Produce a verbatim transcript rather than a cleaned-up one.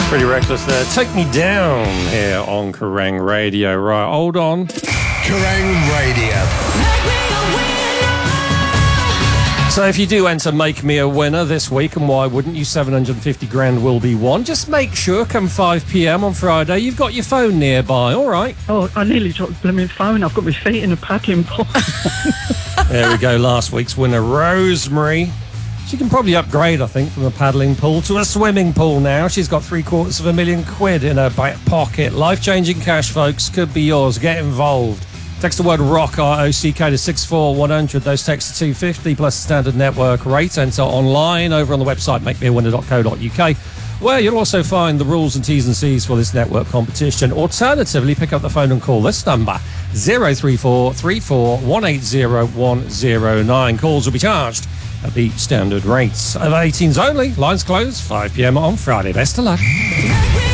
Pretty reckless there. Take me down here on Kerrang Radio. Right, hold on. Kerrang Radio. So if you do enter Make Me a Winner this week, and why wouldn't you, seven hundred fifty grand will be won. Just make sure come five p.m. on Friday you've got your phone nearby, all right? Oh, I nearly dropped the blooming phone. I've got my feet in a paddling pool. There we go, last week's winner, Rosemary. She can probably upgrade, I think, from a paddling pool to a swimming pool now. She's got three quarters of a million quid in her back pocket. Life-changing cash, folks. Could be yours. Get involved. Text the word ROCK, R O C K, to six four one hundred. Those texts are two hundred fifty plus the standard network rate. Enter online over on the website make me a winner dot co dot uk, where you'll also find the rules and T's and C's for this network competition. Alternatively, pick up the phone and call this number, zero three four three four one eight zero one zero nine. Calls will be charged at the standard rates. Of eighteens only. Lines closed, five p.m. on Friday. Best of luck.